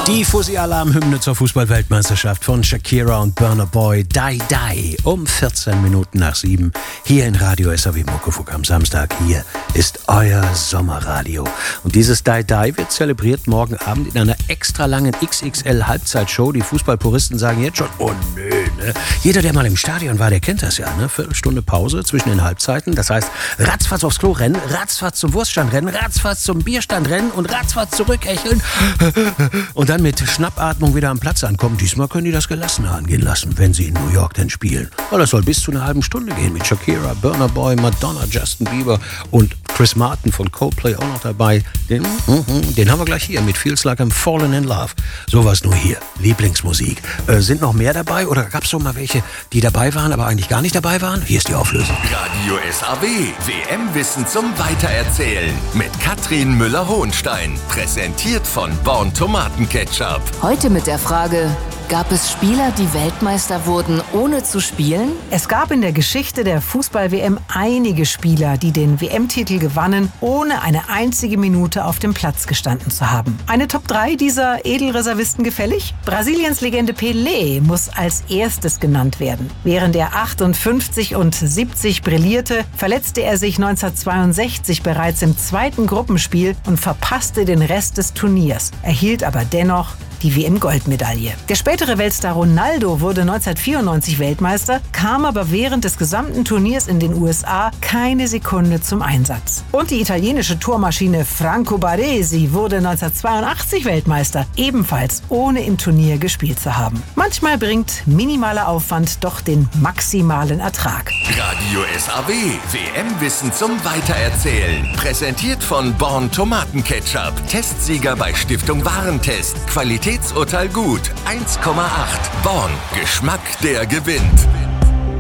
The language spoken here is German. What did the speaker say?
Die Fussi-Alarm-Hymne zur Fußball-Weltmeisterschaft von Shakira und Burna Boy, Die Die, um 14 Minuten nach 7, hier in Radio SAW Muckefuck am Samstag. Hier ist euer Sommerradio. Und dieses Die Die wird zelebriert morgen Abend in einer extra langen XXL-Halbzeitshow. Die Fußballpuristen sagen jetzt schon, oh nö, ne? Jeder, der mal im Stadion war, der kennt das ja, ne? Viertelstunde Pause zwischen den Halbzeiten. Das heißt, ratzfatz aufs Klo rennen, ratzfatz zum Wurststand rennen, ratzfatz zum Bierstand rennen und ratzfatz zurückhecheln. Und dann mit Schnappatmung wieder am Platz ankommen. Diesmal können die das gelassener angehen lassen, wenn sie in New York denn spielen. Weil das soll bis zu einer halben Stunde gehen mit Shakira, Burna Boy, Madonna, Justin Bieber und Chris Martin von Coldplay auch noch dabei. Den haben wir gleich hier mit Feels Like I'm Falling in Love. Sowas nur hier. Lieblingsmusik. Sind noch mehr dabei oder gab es doch mal welche, die dabei waren, aber eigentlich gar nicht dabei waren? Hier ist die Auflösung. Radio SAW. WM-Wissen zum Weitererzählen. Mit Katrin Müller-Hohenstein. Präsentiert von Born Tomatenketchup. Heute mit der Frage: Gab es Spieler, die Weltmeister wurden, ohne zu spielen? Es gab in der Geschichte der Fußball-WM einige Spieler, die den WM-Titel gewannen, ohne eine einzige Minute auf dem Platz gestanden zu haben. Eine Top 3 dieser Edelreservisten gefällig? Brasiliens Legende Pelé muss als erstes genannt werden. Während er 58 und 70 brillierte, verletzte er sich 1962 bereits im zweiten Gruppenspiel und verpasste den Rest des Turniers, erhielt aber dennoch die WM-Goldmedaille. Der spätere Weltstar Ronaldo wurde 1994 Weltmeister, kam aber während des gesamten Turniers in den USA keine Sekunde zum Einsatz. Und die italienische Tormaschine Franco Baresi wurde 1982 Weltmeister, ebenfalls ohne im Turnier gespielt zu haben. Manchmal bringt minimaler Aufwand doch den maximalen Ertrag. Radio SAW. WM-Wissen zum Weitererzählen. Präsentiert von Born Tomatenketchup. Testsieger bei Stiftung Warentest. Qualitätsurteil gut. 1,8. Born. Geschmack, der gewinnt.